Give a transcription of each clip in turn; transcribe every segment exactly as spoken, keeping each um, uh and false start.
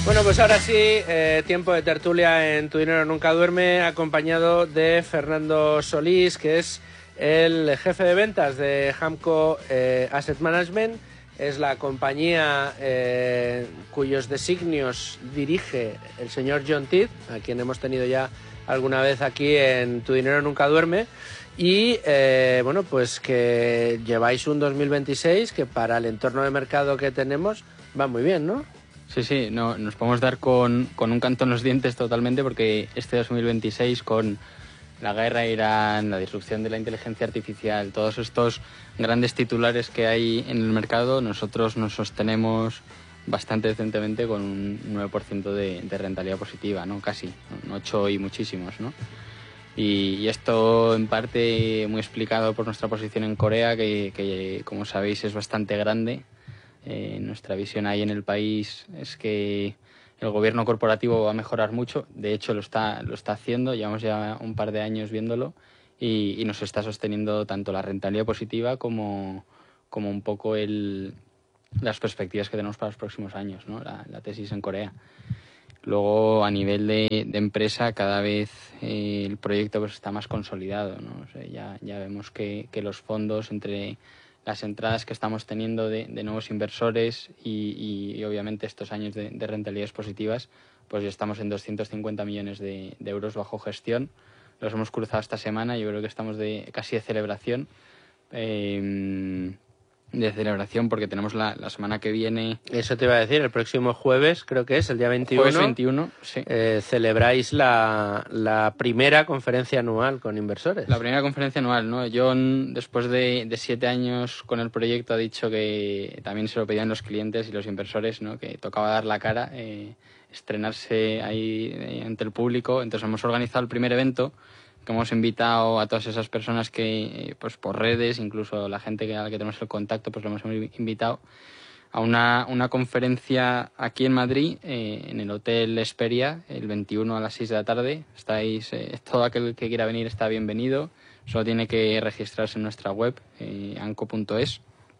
Bueno, pues ahora sí, eh, tiempo de tertulia en Tu Dinero Nunca Duerme, acompañado de Fernando Solís, que es el jefe de ventas de Hamco eh, Asset Management. Es la compañía eh, cuyos designios dirige el señor John Tidd, a quien hemos tenido ya alguna vez aquí en Tu Dinero Nunca Duerme. Y eh, bueno, pues que lleváis un dos mil veintiséis que para el entorno de mercado que tenemos va muy bien, ¿no? Sí, sí, no, nos podemos dar con, con un canto en los dientes totalmente, porque este dos mil veintiséis, con la guerra a Irán, la disrupción de la inteligencia artificial, todos estos grandes titulares que hay en el mercado, nosotros nos sostenemos bastante decentemente con un nueve por ciento de, de rentabilidad positiva, ¿no? Casi, un ocho y muchísimos, ¿no? Y, y esto en parte muy explicado por nuestra posición en Corea, que, que como sabéis es bastante grande. Eh, nuestra visión ahí en el país es que el gobierno corporativo va a mejorar mucho. De hecho, lo está, lo está haciendo. Llevamos ya un par de años viéndolo y, y nos está sosteniendo tanto la rentabilidad positiva como, como un poco el, las perspectivas que tenemos para los próximos años, ¿no? La, la tesis en Corea. Luego, a nivel de, de empresa, cada vez eh, el proyecto pues está más consolidado, ¿no? O sea, ya, ya vemos que, que los fondos, entre las entradas que estamos teniendo de, de nuevos inversores y, y, y obviamente estos años de, de rentabilidades positivas, pues ya estamos en doscientos cincuenta millones de, de euros bajo gestión. Los hemos cruzado esta semana, yo creo que estamos de casi de celebración. Eh, de celebración porque tenemos la, la semana que viene... Eso te iba a decir, el próximo jueves, creo que es, el día veintiuno. Jueves veintiuno, sí. Eh, celebráis la, la primera conferencia anual con inversores. La primera conferencia anual, ¿no? John, después de, de siete años con el proyecto, ha dicho que también se lo pedían los clientes y los inversores, ¿no? Que tocaba dar la cara, eh, estrenarse ahí eh, ante el público. Entonces hemos organizado el primer evento, que hemos invitado a todas esas personas que, pues por redes, incluso la gente que, a la que tenemos el contacto, pues lo hemos invitado a una, una conferencia aquí en Madrid, eh, en el Hotel Esperia, el veintiuno a las seis de la tarde. Estáis, eh, todo aquel que quiera venir está bienvenido, solo tiene que registrarse en nuestra web, eh, anco punto es,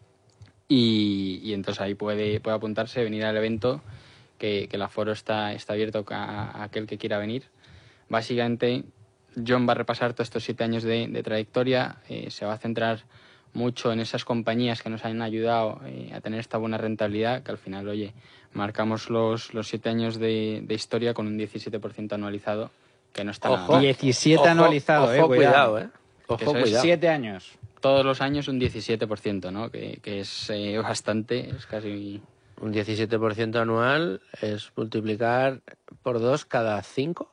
y, y entonces ahí puede, puede apuntarse, venir al evento, que, que el aforo está, está abierto a, a aquel que quiera venir. Básicamente, John va a repasar todos estos siete años de, de trayectoria, eh, se va a centrar mucho en esas compañías que nos han ayudado eh, a tener esta buena rentabilidad, que al final, oye, marcamos los, los siete años de, de historia con un diecisiete por ciento anualizado, que no está ojo, nada mal. diecisiete ojo, anualizado, ojo, eh, cuidado, cuidado, eh. Ojo, Eso es cuidado. siete años. Todos los años un diecisiete por ciento, ¿no? Que, que es eh, bastante, es casi... Un diecisiete por ciento anual es multiplicar por dos cada cinco.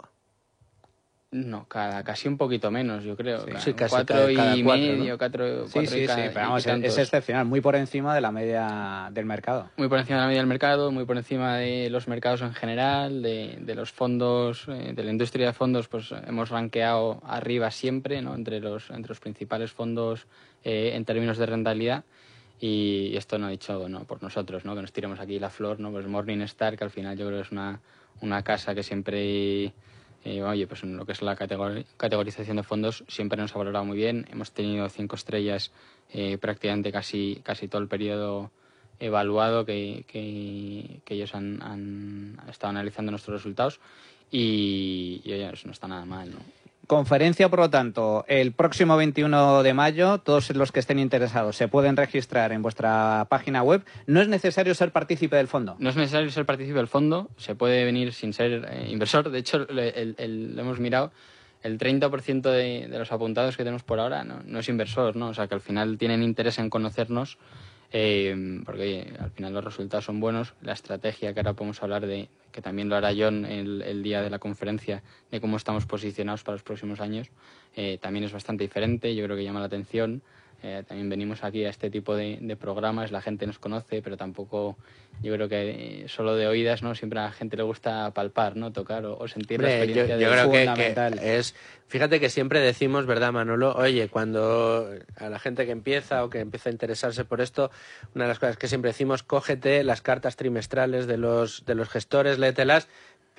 No, cada, casi un poquito menos, yo creo. Sí, Cada- sí, casi cuatro cada- y cada cuatro, medio, ¿no? cuatro, Sí, cuatro sí, y sí, cada- pero vamos, y tantos. es excepcional, muy por encima de la media del mercado. Muy por encima de la media del mercado, muy por encima de los mercados en general, de, de los fondos, eh, de la industria de fondos, pues hemos rankeado arriba siempre, ¿no? Entre los, entre los principales fondos eh, en términos de rentabilidad. Y esto no ha dicho, no, por nosotros, ¿no? Que nos tiremos aquí la flor, ¿no? Pues Morningstar, que al final yo creo que es una, una casa que siempre... Eh, oye, pues en lo que es la categor- categorización de fondos siempre nos ha valorado muy bien. Hemos tenido cinco estrellas eh, prácticamente casi, casi todo el periodo evaluado que, que, que ellos han, han estado analizando nuestros resultados y, y oye, eso no está nada mal, ¿no? Conferencia, por lo tanto, el próximo veintiuno de mayo, todos los que estén interesados se pueden registrar en vuestra página web. No es necesario ser partícipe del fondo. No es necesario ser partícipe del fondo, se puede venir sin ser eh, inversor. De hecho, lo el, el, lo hemos mirado, el treinta por ciento de, de los apuntados que tenemos por ahora no, no es inversor, ¿no? O sea, que al final tienen interés en conocernos, eh, porque oye, al final los resultados son buenos. La estrategia, que ahora podemos hablar de, que también lo hará John el, el día de la conferencia, de cómo estamos posicionados para los próximos años, eh, también es bastante diferente. Yo creo que llama la atención. Eh, también venimos aquí a este tipo de, de programas, la gente nos conoce, pero tampoco, yo creo que eh, solo de oídas, ¿no? Siempre a la gente le gusta palpar, ¿no? Tocar o, o sentir Hombre, la experiencia. yo, yo de creo que, fundamental. que es... Fíjate que siempre decimos, ¿verdad, Manolo? Oye, cuando a la gente que empieza o que empieza a interesarse por esto, una de las cosas que siempre decimos, cógete las cartas trimestrales de los, de los gestores, léetelas,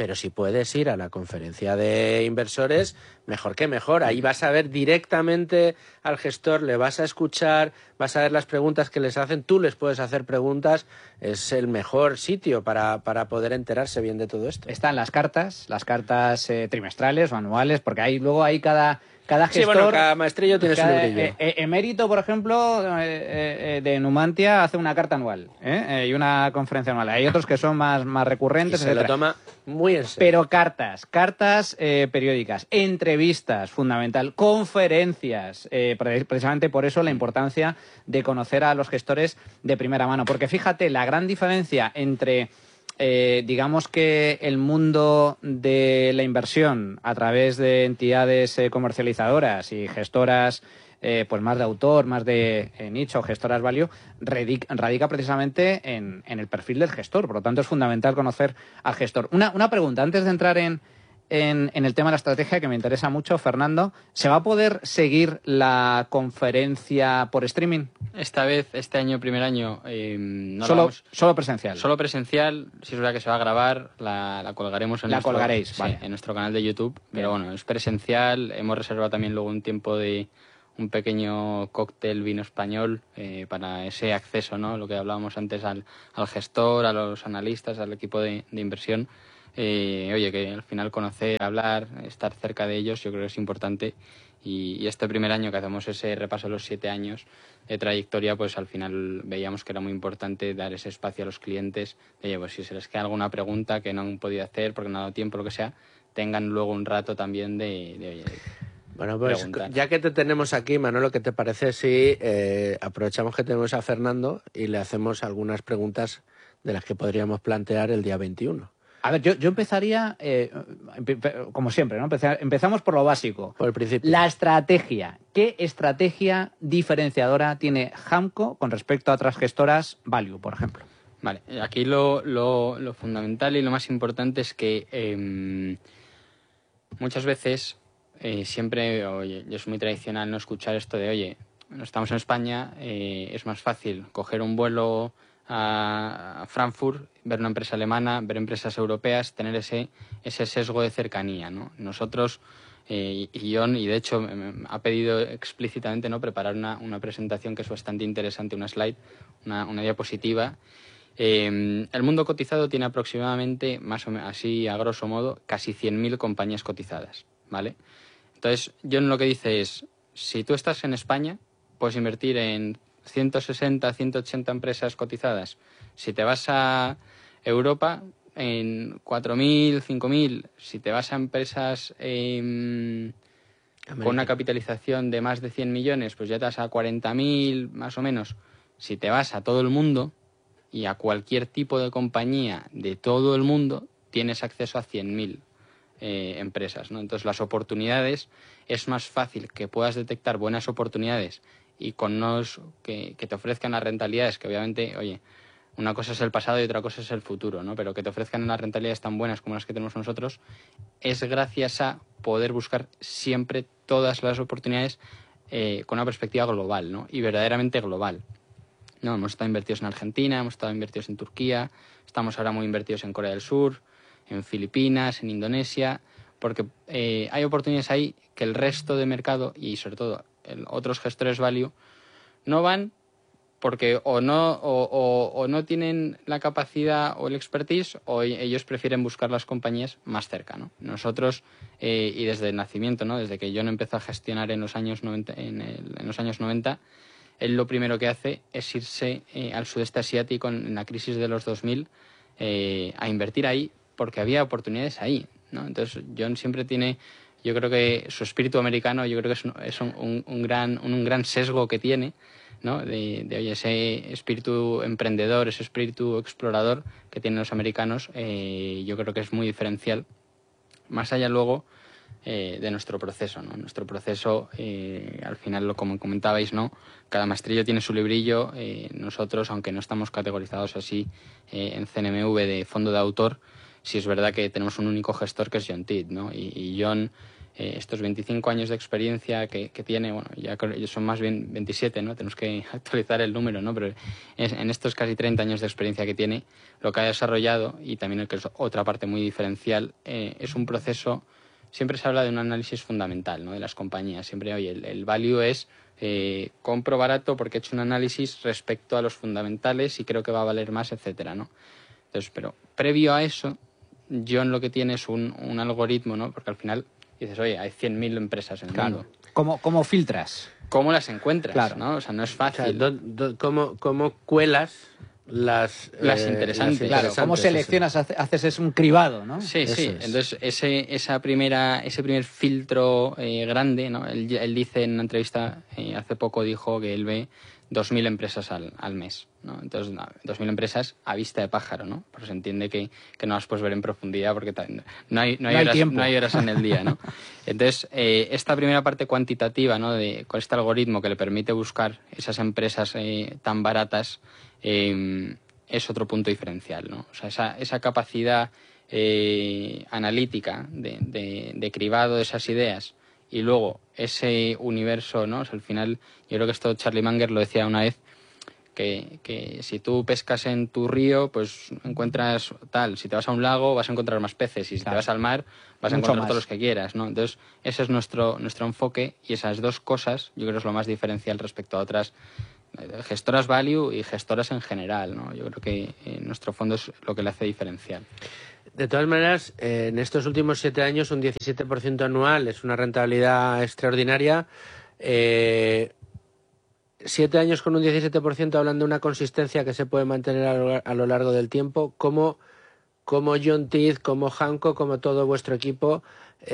pero si puedes ir a la conferencia de inversores, mejor que mejor. Ahí vas a ver directamente al gestor, le vas a escuchar, vas a ver las preguntas que les hacen, tú les puedes hacer preguntas. Es el mejor sitio para, para poder enterarse bien de todo esto. Están las cartas, las cartas eh, trimestrales o anuales, porque ahí luego hay cada... Cada gestor, sí, bueno, cada maestrillo tiene cada, su librillo. Eh, eh, Emérito, por ejemplo, eh, eh, de Numantia hace una carta anual ¿eh? Eh, y una conferencia anual. Hay otros que son más, más recurrentes, y se etcétera. lo toma muy en serio. Pero cartas, cartas eh, periódicas, entrevistas, fundamental, conferencias. Eh, precisamente por eso la importancia de conocer a los gestores de primera mano. Porque fíjate, la gran diferencia entre... Eh, digamos que el mundo de la inversión a través de entidades eh, comercializadoras y gestoras eh, pues más de autor, más de eh, nicho, gestoras value, radica, radica precisamente en, en el perfil del gestor. Por lo tanto, es fundamental conocer al gestor. Una, una pregunta, antes de entrar en, en, en el tema de la estrategia, que me interesa mucho, Fernando, ¿se va a poder seguir la conferencia por streaming? Esta vez, este año, primer año, eh, no solo, vamos, solo presencial. Solo presencial, si es verdad que se va a grabar, la, la colgaremos en, la nuestro, colgaréis, sí, vale. en nuestro canal de YouTube. Pero bueno, es presencial, hemos reservado también luego un tiempo de un pequeño cóctel vino español eh, para ese acceso, ¿no? Lo que hablábamos antes al, al gestor, a los analistas, al equipo de, de inversión. Eh, oye, que al final conocer, hablar, estar cerca de ellos, yo creo que es importante. Y, y este primer año que hacemos ese repaso de los siete años de trayectoria, pues al final veíamos que era muy importante dar ese espacio a los clientes. De, oye, pues si se les queda alguna pregunta que no han podido hacer porque no ha dado tiempo, lo que sea, tengan luego un rato también de... de, oye, de bueno, pues preguntar. Ya que te tenemos aquí, Manolo, ¿qué te parece si eh, aprovechamos que tenemos a Fernando y le hacemos algunas preguntas de las que podríamos plantear el día veintiuno? A ver, yo, yo empezaría, eh, como siempre, ¿no? Empezar, empezamos por lo básico. Por el principio. La estrategia. ¿Qué estrategia diferenciadora tiene Hamco con respecto a otras gestoras Value, por ejemplo? Vale, aquí lo, lo, lo fundamental y lo más importante es que eh, muchas veces, eh, siempre, oye, yo soy muy tradicional no escuchar esto de, oye, no estamos en España, eh, es más fácil coger un vuelo a Frankfurt, ver una empresa alemana, ver empresas europeas, tener ese, ese sesgo de cercanía, ¿no? Nosotros, eh, y John, y de hecho me, me ha pedido explícitamente, ¿no?, preparar una, una presentación que es bastante interesante, una slide, una, una diapositiva. Eh, el mundo cotizado tiene aproximadamente, más o menos, así a grosso modo, casi cien mil compañías cotizadas, ¿vale? Entonces, John lo que dice es, si tú estás en España, puedes invertir en ciento sesenta, ciento ochenta empresas cotizadas. Si te vas a Europa, en cuatro mil, cinco mil. Si te vas a empresas eh, con una capitalización de más de cien millones, pues ya te vas a cuarenta mil, más o menos. Si te vas a todo el mundo y a cualquier tipo de compañía de todo el mundo, tienes acceso a cien mil eh, empresas, ¿no? Entonces, las oportunidades, es más fácil que puedas detectar buenas oportunidades y con unos que, que te ofrezcan las rentabilidades, que obviamente, oye, una cosa es el pasado y otra cosa es el futuro, ¿no? Pero que te ofrezcan unas rentabilidades tan buenas como las que tenemos nosotros, es gracias a poder buscar siempre todas las oportunidades eh, con una perspectiva global, ¿no? Y verdaderamente global. No, hemos estado invertidos en Argentina, hemos estado invertidos en Turquía, estamos ahora muy invertidos en Corea del Sur, en Filipinas, en Indonesia, porque eh, hay oportunidades ahí que el resto de mercado y sobre todo el, otros gestores value no van porque o no o, o, o no tienen la capacidad o el expertise o ellos prefieren buscar las compañías más cerca, ¿no? Nosotros, eh, y desde el nacimiento, ¿no?, desde que John empezó a gestionar en los años noventa, en, el, en los años noventa, él lo primero que hace es irse eh, al sudeste asiático en, en la crisis de los dos mil eh, a invertir ahí porque había oportunidades ahí, ¿no? Entonces John siempre tiene, yo creo que su espíritu americano, yo creo que es un, es un, un, un gran un, un gran sesgo que tiene, ¿no? De, de oye, ese espíritu emprendedor, ese espíritu explorador que tienen los americanos, eh, yo creo que es muy diferencial, más allá luego eh, de nuestro proceso, ¿no? Nuestro proceso, eh, al final, lo como comentabais, ¿no?, cada maestrillo tiene su librillo. Eh, nosotros, aunque no estamos categorizados así eh, en C N M V de fondo de autor, sí es verdad que tenemos un único gestor que es John Tidd, ¿no? Y, y John eh, estos veinticinco años de experiencia que, que tiene, bueno, ya son más bien veintisiete, ¿no? Tenemos que actualizar el número, ¿no? Pero es, en estos casi treinta años de experiencia que tiene, lo que ha desarrollado, y también el que es otra parte muy diferencial, eh, es un proceso. Siempre se habla de un análisis fundamental, ¿no? De las compañías. Siempre, oye, el, el value es eh, compro barato porque he hecho un análisis respecto a los fundamentales y creo que va a valer más, etcétera, ¿no? Entonces, pero previo a eso, John lo que tiene es un, un algoritmo, ¿no? Porque al final dices, oye, hay cien mil empresas en el Claro. mundo. ¿Cómo, cómo filtras? ¿Cómo las encuentras? Claro. ¿no? O sea, no es O fácil. sea, do- do- ¿cómo, ¿Cómo cuelas las, Las eh, interesantes. las Claro, ¿cómo interesantes, seleccionas? Hace- Haces es un cribado, ¿no? Sí, Eso sí. es. Entonces, ese, esa primera, ese primer filtro eh, grande, ¿no? Él, él dice en una entrevista, eh, hace poco dijo que él ve dos mil empresas al, al mes, ¿no? Entonces, no, dos mil empresas a vista de pájaro, ¿no? Pues se entiende que, que no las puedes ver en profundidad porque ta- no hay, no hay, No hay horas, tiempo. no hay horas en el día, ¿no? Entonces, eh, esta primera parte cuantitativa, ¿no? De, con este algoritmo que le permite buscar esas empresas eh, tan baratas, eh, es otro punto diferencial, ¿no? O sea, esa, esa capacidad eh, analítica de, de, de cribado de esas ideas y luego ese universo, ¿no? O sea, al final, yo creo que esto Charlie Munger lo decía una vez, que, que si tú pescas en tu río, pues encuentras tal. Si te vas a un lago, vas a encontrar más peces. Y si Claro. te vas al mar, vas a Mucho encontrar más. todos los que quieras, ¿no? Entonces, ese es nuestro, nuestro enfoque y esas dos cosas, yo creo que es lo más diferencial respecto a otras eh, gestoras value y gestoras en general, ¿no? Yo creo que eh, nuestro fondo es lo que le hace diferencial. De todas maneras, eh, en estos últimos siete años un diecisiete por ciento anual es una rentabilidad extraordinaria. Eh, siete años con un diecisiete por ciento hablan de una consistencia que se puede mantener a lo, a lo largo del tiempo. ¿Cómo, cómo John Teeth, como Hanco, como todo vuestro equipo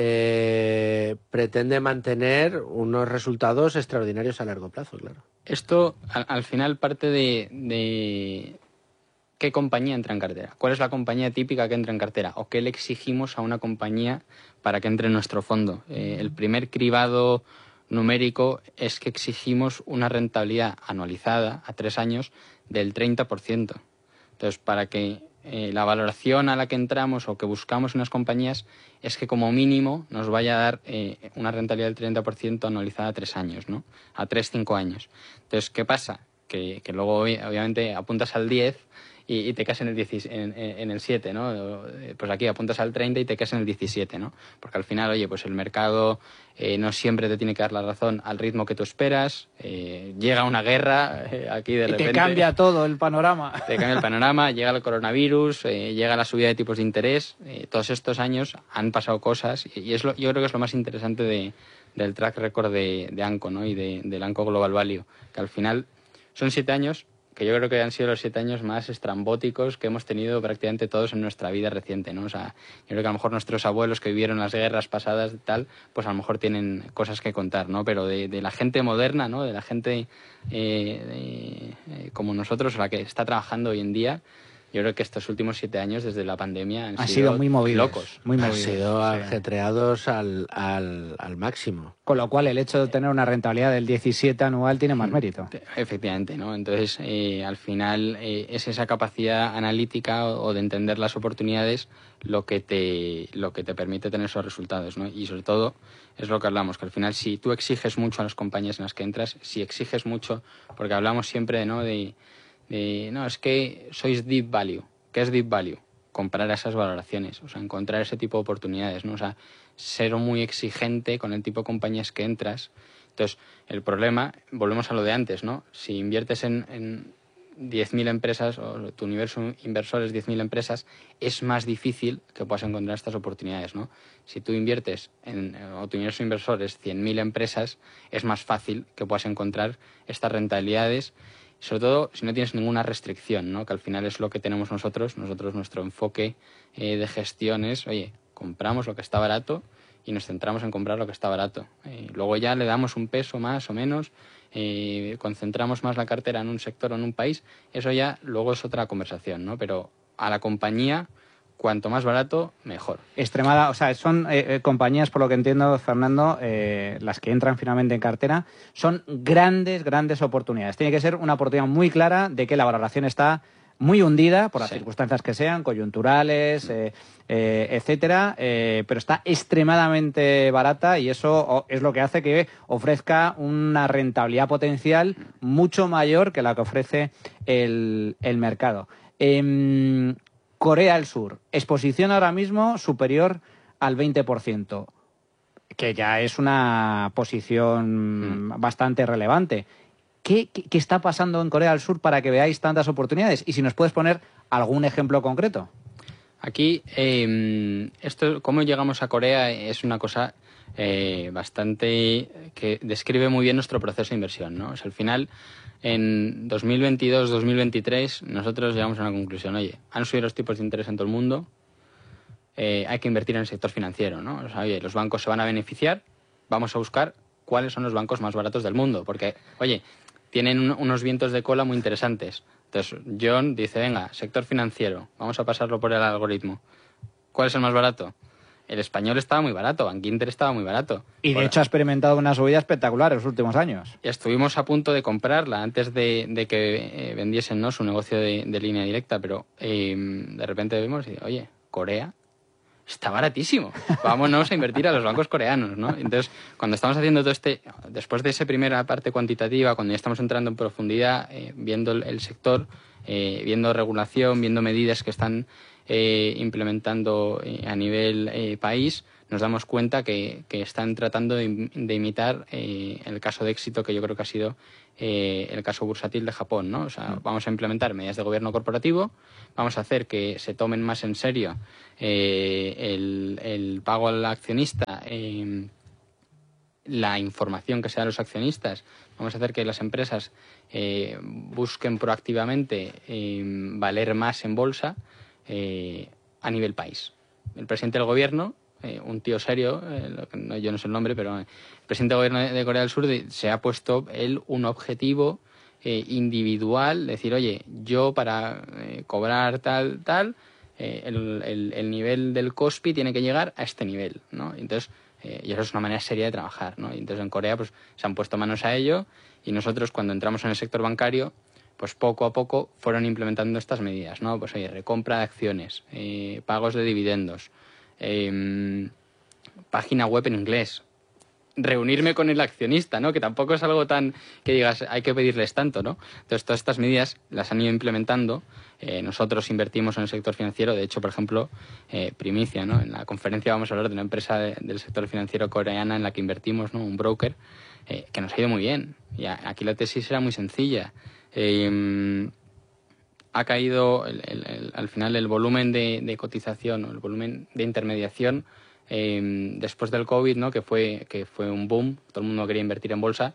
eh, pretende mantener unos resultados extraordinarios a largo plazo? Claro. Esto, al, al final, parte de, de qué compañía entra en cartera. ¿Cuál es la compañía típica que entra en cartera? ¿O qué le exigimos a una compañía para que entre en nuestro fondo? Eh, el primer cribado numérico es que exigimos una rentabilidad anualizada a tres años del treinta por ciento. Entonces, para que eh, la valoración a la que entramos o que buscamos en las compañías es que como mínimo nos vaya a dar eh, una rentabilidad del treinta por ciento anualizada a tres años, ¿no? A tres, cinco años. Entonces, ¿qué pasa? Que, que luego obviamente apuntas al diez y, y te quedas en el, diez, en, en el siete, ¿no? Pues aquí apuntas al treinta y te quedas en el diecisiete, ¿no? Porque al final, oye, pues el mercado eh, no siempre te tiene que dar la razón al ritmo que tú esperas. Eh, llega una guerra eh, aquí de Y repente. te cambia todo el panorama. Te cambia el panorama, llega el coronavirus, eh, llega la subida de tipos de interés. Eh, todos estos años han pasado cosas y, y es lo, yo creo que es lo más interesante de, del track record de, de ANCO, ¿no? Y de, del ANCO Global Value, que al final son siete años que yo creo que han sido los siete años más estrambóticos que hemos tenido prácticamente todos en nuestra vida reciente, ¿no? O sea, yo creo que a lo mejor nuestros abuelos que vivieron las guerras pasadas y tal, pues a lo mejor tienen cosas que contar, ¿no? Pero de, de la gente moderna, ¿no? De la gente eh, de, eh, como nosotros, la que está trabajando hoy en día, yo creo que estos últimos siete años desde la pandemia han, Han sido, sido muy movidos. locos. Muy Han movidos. sido sí. ajetreados al, al, al máximo. Con lo cual, el hecho de tener una rentabilidad del diecisiete anual tiene más mérito. Efectivamente, ¿no? Entonces, eh, al final eh, es esa capacidad analítica o, o de entender las oportunidades lo que te lo que te permite tener esos resultados, ¿no? Y sobre todo es lo que hablamos, que al final si tú exiges mucho a las compañías en las que entras, si exiges mucho, porque hablamos siempre, ¿no? De, de no, es que sois deep value. ¿Qué es deep value? Comprar esas valoraciones, o sea, encontrar ese tipo de oportunidades, ¿no? O sea, ser muy exigente con el tipo de compañías que entras. Entonces, el problema, volvemos a lo de antes, ¿no? Si inviertes en, en diez mil empresas, o tu universo inversor es diez mil empresas, es más difícil que puedas encontrar estas oportunidades, ¿no? Si tú inviertes en, o tu universo inversor es cien mil empresas, es más fácil que puedas encontrar estas rentabilidades, sobre todo si no tienes ninguna restricción, ¿no? Que al final es lo que tenemos nosotros. Nosotros, nuestro enfoque eh, de gestión es, oye, compramos lo que está barato y nos centramos en comprar lo que está barato. Eh, luego ya le damos un peso más o menos, eh, concentramos más la cartera en un sector o en un país, eso ya luego es otra conversación, ¿no? Pero a la compañía, cuanto más barato, mejor. Extremada, o sea, son eh, eh, compañías, por lo que entiendo, Fernando, eh, las que entran finalmente en cartera, son grandes, grandes oportunidades. Tiene que ser una oportunidad muy clara de que la valoración está muy hundida por las Sí. circunstancias que sean, coyunturales, eh, eh, etcétera, eh, pero está extremadamente barata y eso es lo que hace que ofrezca una rentabilidad potencial mucho mayor que la que ofrece el, el mercado. Eh, Corea del Sur, exposición ahora mismo superior al veinte por ciento, que ya es una posición mm. bastante relevante. ¿Qué, qué, ¿Qué está pasando en Corea del Sur para que veáis tantas oportunidades? Y si nos puedes poner algún ejemplo concreto. Aquí, eh, esto, cómo llegamos a Corea es una cosa eh, bastante que describe muy bien nuestro proceso de inversión, ¿no? O sea, al final, en dos mil veintidós dos mil veintitrés, nosotros llegamos a una conclusión. Oye, han subido los tipos de interés en todo el mundo, eh, hay que invertir en el sector financiero, ¿no? O sea, oye, los bancos se van a beneficiar, vamos a buscar cuáles son los bancos más baratos del mundo, porque, oye, tienen un, unos vientos de cola muy interesantes. Entonces, John dice, venga, sector financiero, vamos a pasarlo por el algoritmo. ¿Cuál es el más barato? El español estaba muy barato, Bankinter estaba muy barato. Y de Ahora, hecho ha experimentado una subida espectacular en los últimos años. Estuvimos a punto de comprarla antes de, de que eh, vendiesen, ¿no?, su negocio de, de línea directa, pero eh, de repente vemos y, oye, Corea está baratísimo, vámonos a invertir a los bancos coreanos, ¿no? Entonces, cuando estamos haciendo todo este, después de esa primera parte cuantitativa, cuando ya estamos entrando en profundidad, eh, viendo el, el sector, eh, viendo regulación, viendo medidas que están eh, implementando eh, a nivel eh, país, nos damos cuenta que, que están tratando de, de imitar eh, el caso de éxito que yo creo que ha sido eh, el caso bursátil de Japón, ¿no? O sea, vamos a implementar medidas de gobierno corporativo, vamos a hacer que se tomen más en serio eh, el, el pago al accionista, eh, la información que se da a los accionistas, vamos a hacer que las empresas eh, busquen proactivamente eh, valer más en bolsa eh, a nivel país. El presidente del gobierno, Eh, un tío serio, eh, no, yo no sé el nombre, pero el presidente del gobierno de Corea del Sur de, se ha puesto él un objetivo eh, individual, decir, oye, yo para eh, cobrar tal, tal, eh, el, el, el nivel del Kospi tiene que llegar a este nivel, ¿no? Entonces, eh, y eso es una manera seria de trabajar, ¿no? Y entonces en Corea pues se han puesto manos a ello y nosotros cuando entramos en el sector bancario, pues poco a poco fueron implementando estas medidas, ¿no? Pues oye, recompra de acciones, eh, pagos de dividendos, Eh, página web en inglés, reunirme con el accionista, ¿no? Que tampoco es algo tan que digas hay que pedirles tanto, ¿no? Entonces todas estas medidas las han ido implementando. Eh, nosotros invertimos en el sector financiero, de hecho, por ejemplo, eh, primicia, ¿no? En la conferencia vamos a hablar de una empresa de, del sector financiero coreana en la que invertimos, ¿no? Un broker eh, que nos ha ido muy bien. Y a, aquí la tesis era muy sencilla. Eh, ha caído el, el, el, al final el volumen de, de cotización o el volumen de intermediación eh, después del COVID, ¿no? que fue que fue un boom, todo el mundo quería invertir en bolsa,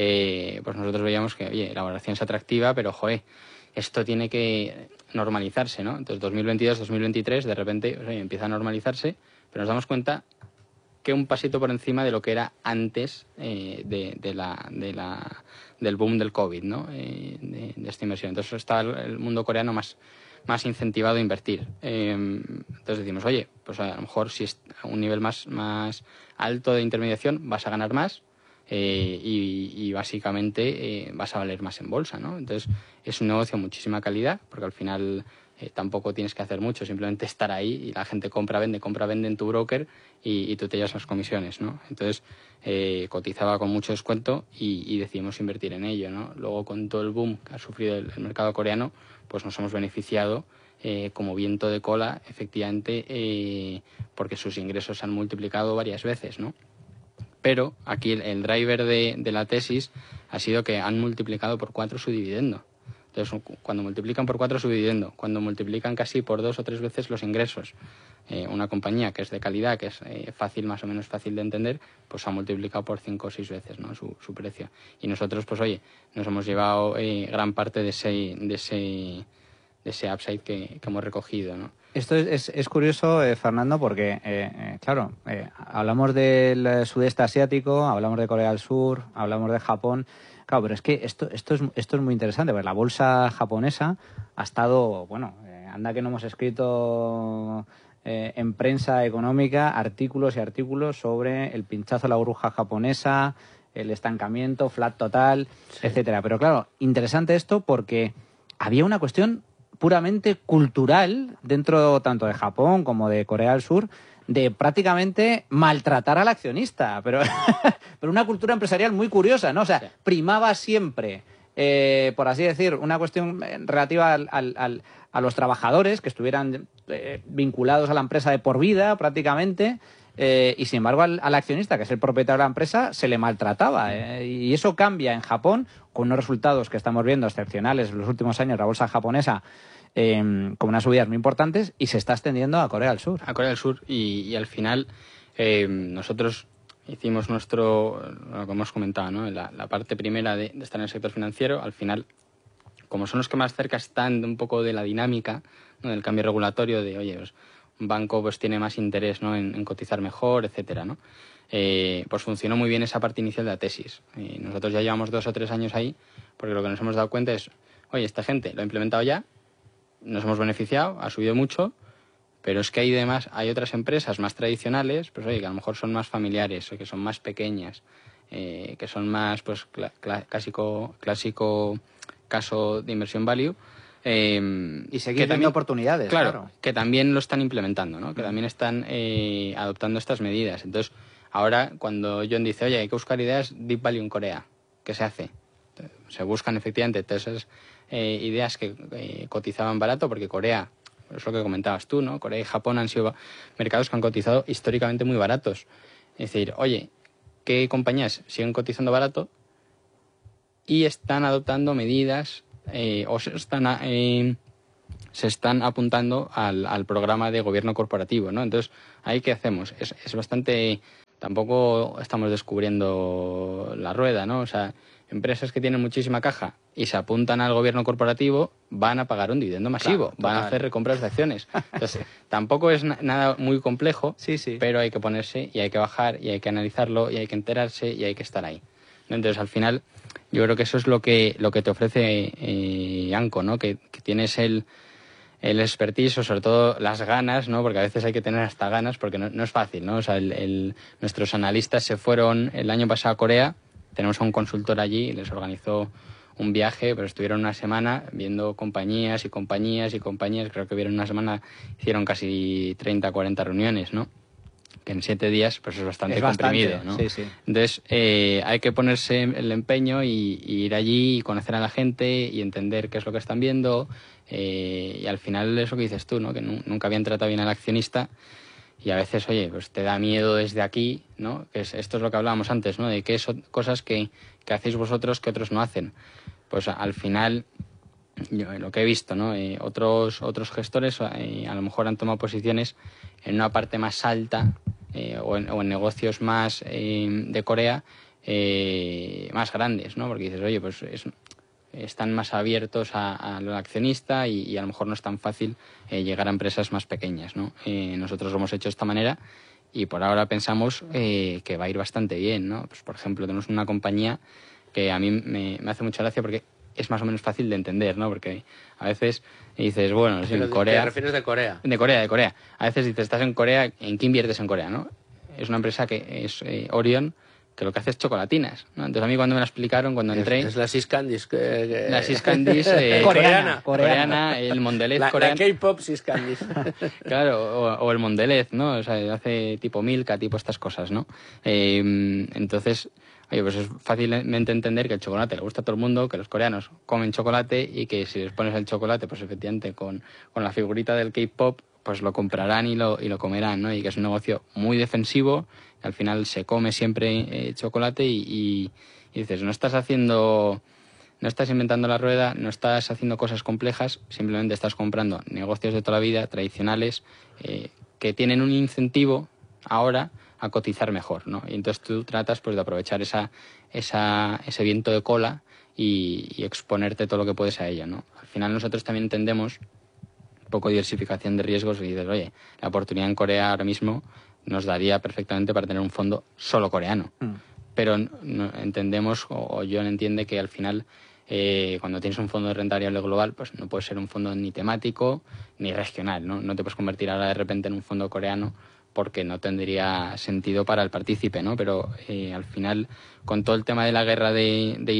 eh, pues nosotros veíamos que, oye, la valoración es atractiva, pero, joder, esto tiene que normalizarse, ¿no? Entonces, dos mil veintidós dos mil veintitrés, de repente, pues, oye, empieza a normalizarse, pero nos damos cuenta que un pasito por encima de lo que era antes eh, de, de la, de la, del boom del COVID, ¿no? Eh, de, de esta inversión. Entonces está el, el mundo coreano más, más incentivado a invertir. Eh, entonces decimos, oye, pues a lo mejor si es a un nivel más, más alto de intermediación vas a ganar más eh, y, y básicamente eh, vas a valer más en bolsa, ¿no? Entonces es un negocio de muchísima calidad porque al final Eh, tampoco tienes que hacer mucho, simplemente estar ahí y la gente compra, vende, compra, vende en tu broker y, y tú te llevas las comisiones, ¿no? Entonces, eh, cotizaba con mucho descuento y, y decidimos invertir en ello, ¿no? Luego, con todo el boom que ha sufrido el, el mercado coreano, pues nos hemos beneficiado eh, como viento de cola, efectivamente, eh, porque sus ingresos se han multiplicado varias veces, ¿no? Pero aquí el, el driver de, de la tesis ha sido que han multiplicado por cuatro su dividendo. Entonces, cuando multiplican por cuatro su dividendo, cuando multiplican casi por dos o tres veces los ingresos, eh, una compañía que es de calidad, que es eh, fácil, más o menos fácil de entender, pues ha multiplicado por cinco o seis veces, ¿no? su, su precio. Y nosotros, pues oye, nos hemos llevado eh, gran parte de ese, de ese, de ese upside que, que hemos recogido, ¿no? Esto es, es, es curioso, eh, Fernando, porque, eh, eh, claro, eh, hablamos del sudeste asiático, hablamos de Corea del Sur, hablamos de Japón. Claro, pero es que esto, esto, es, esto es muy interesante, porque la bolsa japonesa ha estado, bueno, eh, anda que no hemos escrito eh, en prensa económica artículos y artículos sobre el pinchazo de la burbuja japonesa, el estancamiento, flat total, sí, etcétera. Pero claro, interesante esto porque había una cuestión puramente cultural dentro tanto de Japón como de Corea del Sur, de prácticamente maltratar al accionista, pero, pero una cultura empresarial muy curiosa, ¿no? O sea, primaba siempre, eh, por así decir, una cuestión relativa al, al, al, a los trabajadores que estuvieran eh, vinculados a la empresa de por vida prácticamente, eh, y sin embargo al, al accionista, que es el propietario de la empresa, se le maltrataba. Eh, y eso cambia en Japón con unos resultados que estamos viendo excepcionales en los últimos años, la bolsa japonesa, Eh, con unas subidas muy importantes, y se está extendiendo a Corea del Sur. A Corea del Sur y, y al final eh, nosotros hicimos nuestro, lo que hemos comentado, ¿no? la, la parte primera de, de estar en el sector financiero. Al final, como son los que más cerca están de un poco de la dinámica, ¿no? Del cambio regulatorio, de oye, pues, un banco pues tiene más interés, ¿no? en, en cotizar mejor, etcétera, ¿no? Eh, pues funcionó muy bien esa parte inicial de la tesis. Y nosotros ya llevamos dos o tres años ahí, porque lo que nos hemos dado cuenta es, oye, esta gente lo ha implementado ya, nos hemos beneficiado, ha subido mucho, pero es que hay demás, hay otras empresas más tradicionales, pues oye, que a lo mejor son más familiares, o que son más pequeñas, eh, que son más, pues, cl- cl- clásico, clásico caso de inversión value. Eh, y seguir que viendo también, oportunidades, claro, claro. que también lo están implementando, ¿no? Que también están eh, adoptando estas medidas. Entonces, ahora, cuando John dice, oye, hay que buscar ideas Deep Value en Corea, ¿qué se hace? Se buscan efectivamente todas esas eh, ideas que eh, cotizaban barato, porque Corea, es lo que comentabas tú, ¿no? Corea y Japón han sido mercados que han cotizado históricamente muy baratos. Es decir, oye, ¿qué compañías siguen cotizando barato y están adoptando medidas eh, o se están, eh, se están apuntando al, al programa de gobierno corporativo, ¿no? Entonces, ¿ahí qué hacemos? Es, es bastante... Tampoco estamos descubriendo la rueda, ¿no? O sea, empresas que tienen muchísima caja y se apuntan al gobierno corporativo van a pagar un dividendo masivo, Claro, van total. a hacer recompras de acciones. Entonces, tampoco es na- nada muy complejo, Sí, sí. pero hay que ponerse y hay que bajar y hay que analizarlo y hay que enterarse y hay que estar ahí. Entonces, al final, yo creo que eso es lo que, lo que te ofrece eh, Anco, ¿no? Que, que tienes el... el expertise o sobre todo las ganas, ¿no? Porque a veces hay que tener hasta ganas porque no, no es fácil, ¿no? O sea, el, el, nuestros analistas se fueron el año pasado a Corea, tenemos a un consultor allí, les organizó un viaje, pero estuvieron una semana viendo compañías y compañías y compañías, creo que vieron una semana, hicieron casi treinta, cuarenta reuniones, ¿no? Que en siete días pues es bastante Es bastante, comprimido, ¿no? sí, sí. Entonces eh, hay que ponerse el empeño y, y ir allí y conocer a la gente y entender qué es lo que están viendo eh, y al final es lo que dices tú, ¿no? Que nu- nunca habían tratado bien al accionista y a veces, oye, pues te da miedo desde aquí, ¿no? Que es, esto es lo que hablábamos antes, ¿no? De qué son cosas que, que hacéis vosotros que otros no hacen. Pues al final, yo, lo que he visto, ¿no? Eh, otros, otros gestores eh, a lo mejor han tomado posiciones en una parte más alta eh, o, en, o en negocios más eh, de Corea eh, más grandes, ¿no? Porque dices, oye, pues es, están más abiertos a- al accionista y, y a lo mejor no es tan fácil eh, llegar a empresas más pequeñas, ¿no? Eh, nosotros lo hemos hecho de esta manera y por ahora pensamos eh, que va a ir bastante bien, ¿no? Pues, por ejemplo, tenemos una compañía que a mí me, me hace mucha gracia porque es más o menos fácil de entender, ¿no? Porque a veces dices, bueno, sí, Pero en ¿de- Corea... ¿Te refieres de Corea? De Corea, de Corea. A veces dices, estás en Corea, ¿en qué inviertes en Corea, no? Es una empresa que es eh, Orion, que lo que hace es chocolatinas, ¿no? Entonces a mí cuando me la explicaron, cuando entré... Es, es la Sis Candies. Que, que- La Sis Candies eh, coreana. coreana, coreana, el Mondelez La, la coreano. K-pop Sis Candies. Claro, o, o el Mondelez, ¿no? O sea, hace tipo Milka, tipo estas cosas, ¿no? Eh, entonces, oye, pues es fácilmente entender que el chocolate le gusta a todo el mundo, que los coreanos comen chocolate y que si les pones el chocolate, pues efectivamente con, con la figurita del K-pop, pues lo comprarán y lo, y lo comerán, ¿no? Y que es un negocio muy defensivo, que al final se come siempre eh, chocolate y, y, y dices, no estás haciendo... No estás inventando la rueda, no estás haciendo cosas complejas, simplemente estás comprando negocios de toda la vida, tradicionales, eh, que tienen un incentivo ahora a cotizar mejor, ¿no? Y entonces tú tratas pues de aprovechar esa, esa, ese viento de cola y, y exponerte todo lo que puedes a ello, ¿no? Al final nosotros también entendemos un poco de diversificación de riesgos y dices, oye, la oportunidad en Corea ahora mismo nos daría perfectamente para tener un fondo solo coreano. Mm. Pero no, entendemos, o, o John entiende que al final, eh, cuando tienes un fondo de renta variable global, pues no puede ser un fondo ni temático ni regional, ¿no? No te puedes convertir ahora de repente en un fondo coreano porque no tendría sentido para el partícipe, ¿no? Pero eh, al final, con todo el tema de la guerra de, de Irán,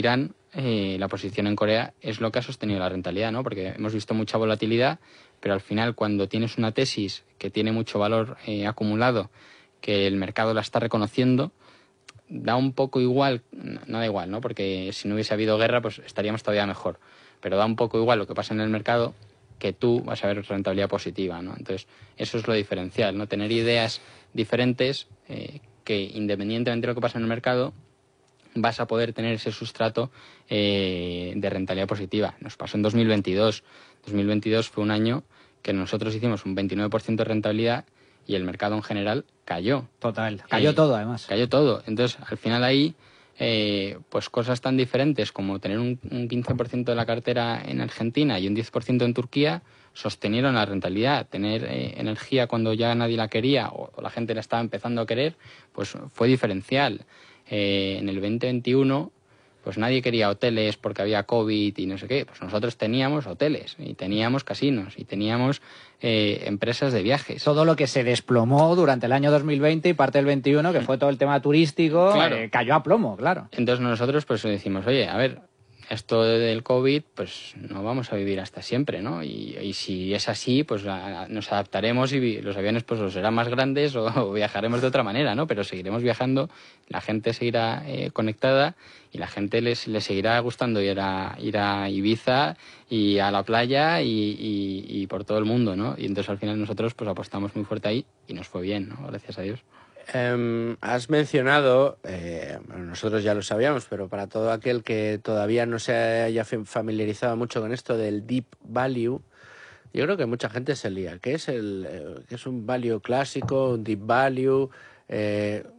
eh, la posición en Corea es lo que ha sostenido la rentabilidad, ¿no? Porque hemos visto mucha volatilidad, pero al final cuando tienes una tesis que tiene mucho valor eh, acumulado, que el mercado la está reconociendo, da un poco igual, no da igual, ¿no? Porque si no hubiese habido guerra, pues estaríamos todavía mejor. Pero da un poco igual lo que pasa en el mercado, que tú vas a ver rentabilidad positiva, ¿no? Entonces, eso es lo diferencial, ¿no? Tener ideas diferentes eh, que, independientemente de lo que pasa en el mercado, vas a poder tener ese sustrato eh, de rentabilidad positiva. Nos pasó en dos mil veintidós. dos mil veintidós fue un año que nosotros hicimos un veintinueve por ciento de rentabilidad y el mercado en general cayó. Total, cayó eh, todo además. Cayó todo. Entonces, al final ahí, eh, pues cosas tan diferentes como tener un, un quince por ciento de la cartera en Argentina y un diez por ciento en Turquía sostenieron la rentabilidad. Tener eh, energía cuando ya nadie la quería o, o la gente la estaba empezando a querer, pues fue diferencial. Eh, en el veinte veintiuno, pues nadie quería hoteles porque había COVID y no sé qué. Pues nosotros teníamos hoteles y teníamos casinos y teníamos eh, empresas de viajes. Todo lo que se desplomó durante el año dos mil veinte y parte del veintiuno, que fue todo el tema turístico, claro. eh, cayó a plomo, claro. Entonces nosotros pues decimos, oye, a ver, esto del COVID, pues no vamos a vivir hasta siempre, ¿no? Y, y si es así, pues a, nos adaptaremos y los aviones pues o serán más grandes o, o viajaremos de otra manera, ¿no? Pero seguiremos viajando, la gente seguirá eh, conectada y la gente les, les seguirá gustando ir a, ir a Ibiza y a la playa y, y, y por todo el mundo, ¿no? Y entonces al final nosotros pues apostamos muy fuerte ahí y nos fue bien, ¿no? Gracias a Dios. Um, has mencionado, eh, bueno, nosotros ya lo sabíamos, pero para todo aquel que todavía no se haya familiarizado mucho con esto del deep value, yo creo que mucha gente se lía. ¿Qué es el, eh, qué es un value clásico, un deep value? Eh,